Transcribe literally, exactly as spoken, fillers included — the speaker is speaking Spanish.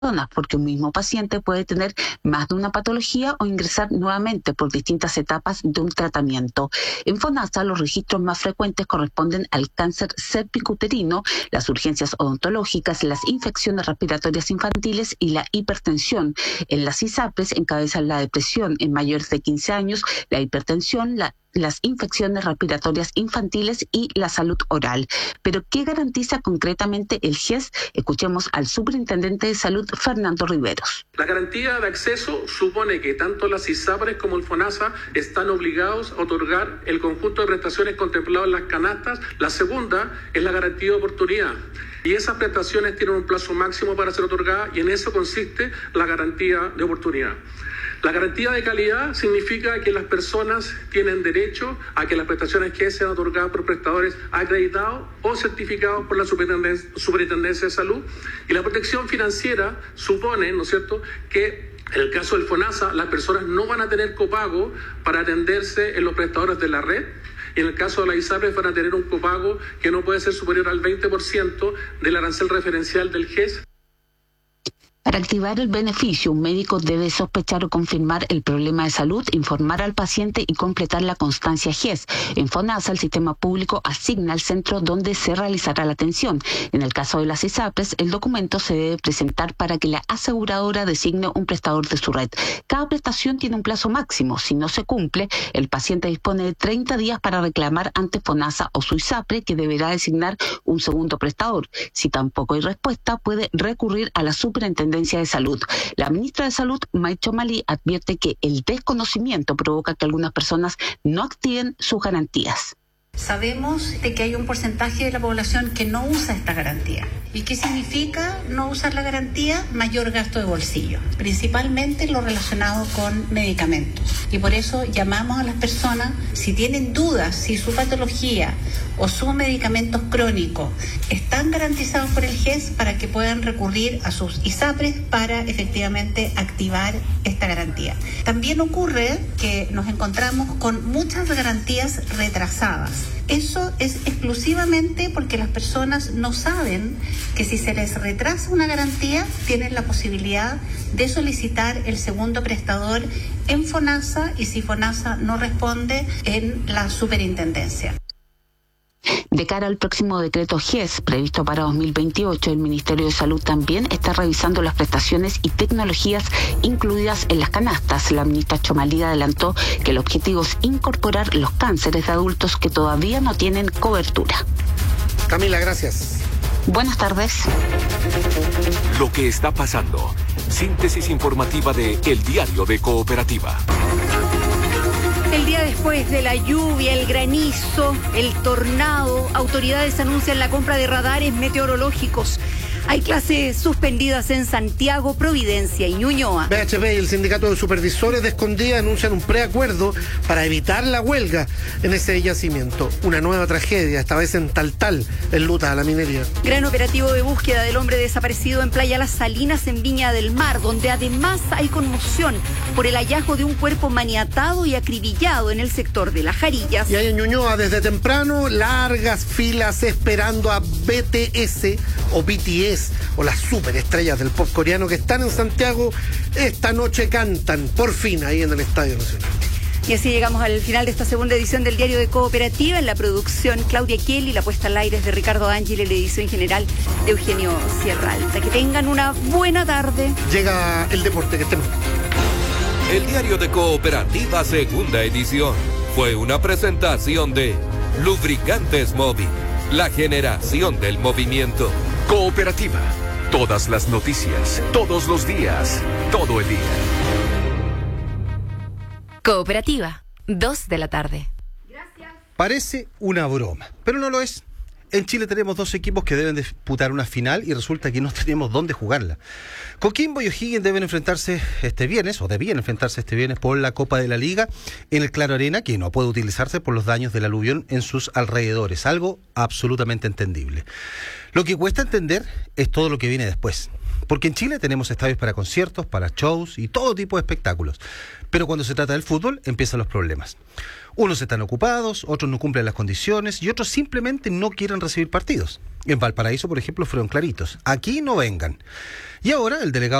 porque un mismo paciente puede tener más de una patología o ingresar nuevamente por distintas etapas de un tratamiento. En FONASA, los registros más frecuentes corresponden al cáncer cervicuterino, las urgencias odontológicas, las infecciones respiratorias infantiles y la hipertensión. En las ISAPRES encabezan la depresión en mayores de quince años, la hipertensión, la las infecciones respiratorias infantiles y la salud oral. Pero, ¿qué garantiza concretamente el G E S? Escuchemos al superintendente de salud, Fernando Riveros. La garantía de acceso supone que tanto las ISAPRES como el FONASA están obligados a otorgar el conjunto de prestaciones contempladas en las canastas. La segunda es la garantía de oportunidad. Y esas prestaciones tienen un plazo máximo para ser otorgadas y en eso consiste la garantía de oportunidad. La garantía de calidad significa que las personas tienen derecho a que las prestaciones que sean otorgadas por prestadores acreditados o certificados por la Superintendencia, Superintendencia de Salud. Y la protección financiera supone, ¿no es cierto?, que en el caso del FONASA las personas no van a tener copago para atenderse en los prestadores de la red. Y en el caso de la ISAPRES van a tener un copago que no puede ser superior al veinte por ciento del arancel referencial del G E S. Para activar el beneficio, un médico debe sospechar o confirmar el problema de salud, informar al paciente y completar la constancia G E S. En FONASA, el sistema público asigna el centro donde se realizará la atención. En el caso de las ISAPRES, el documento se debe presentar para que la aseguradora designe un prestador de su red. Cada prestación tiene un plazo máximo. Si no se cumple, el paciente dispone de treinta días para reclamar ante FONASA o su ISAPRE, que deberá designar un segundo prestador. Si tampoco hay respuesta, puede recurrir a la Superintendencia de Salud. La ministra de Salud, May Chomali, advierte que el desconocimiento provoca que algunas personas no activen sus garantías. Sabemos de que hay un porcentaje de la población que no usa esta garantía. ¿Y qué significa no usar la garantía? Mayor gasto de bolsillo, principalmente lo relacionado con medicamentos. Y por eso llamamos a las personas, si tienen dudas si su patología o sus medicamentos crónicos están garantizados por el G E S, para que puedan recurrir a sus ISAPRES para efectivamente activar esta garantía. También ocurre que nos encontramos con muchas garantías retrasadas. Eso es exclusivamente porque las personas no saben que si se les retrasa una garantía, tienen la posibilidad de solicitar el segundo prestador en FONASA y si FONASA no responde, en la Superintendencia. De cara al próximo decreto G E S previsto para dos mil veintiocho, el Ministerio de Salud también está revisando las prestaciones y tecnologías incluidas en las canastas. La ministra Chomali adelantó que el objetivo es incorporar los cánceres de adultos que todavía no tienen cobertura. Camila, gracias. Buenas tardes. Lo que está pasando. Síntesis informativa de El Diario de Cooperativa. El día después de la lluvia, el granizo, el tornado, autoridades anuncian la compra de radares meteorológicos. Hay clases suspendidas en Santiago, Providencia y Ñuñoa. B H P y el Sindicato de Supervisores de Escondida anuncian un preacuerdo para evitar la huelga en ese yacimiento. Una nueva tragedia, esta vez en Taltal, enluta a la minería. Gran operativo de búsqueda del hombre desaparecido en Playa Las Salinas, en Viña del Mar, donde además hay conmoción por el hallazgo de un cuerpo maniatado y acribillado en el sector de Las Jarillas. Y hay en Ñuñoa desde temprano largas filas esperando a B T S o B T S o las superestrellas del pop coreano que están en Santiago. Esta noche cantan, por fin, ahí en el Estadio Nacional. Y así llegamos al final de esta segunda edición del Diario de Cooperativa. En la producción, Claudia Kelly, la puesta al aire es de Ricardo Ángel y la edición general de Eugenio Sierra Alta. Que tengan una buena tarde. Llega el deporte, que estemos. El Diario de Cooperativa, segunda edición, fue una presentación de Lubricantes Móvil, la generación del movimiento. Cooperativa, todas las noticias, todos los días, todo el día. Cooperativa, dos de la tarde. Gracias. Parece una broma, pero no lo es. En Chile tenemos dos equipos que deben disputar una final y resulta que no tenemos dónde jugarla. Coquimbo y O'Higgins deben enfrentarse este viernes, o debían enfrentarse este viernes por la Copa de la Liga en el Claro Arena, que no puede utilizarse por los daños del aluvión en sus alrededores. Algo absolutamente entendible. Lo que cuesta entender es todo lo que viene después. porque en Chile tenemos estadios para conciertos, para shows y todo tipo de espectáculos. Pero cuando se trata del fútbol, empiezan los problemas. Unos están ocupados, otros no cumplen las condiciones y otros simplemente no quieren recibir partidos. En Valparaíso, por ejemplo, fueron claritos. Aquí no vengan. Y ahora el delegado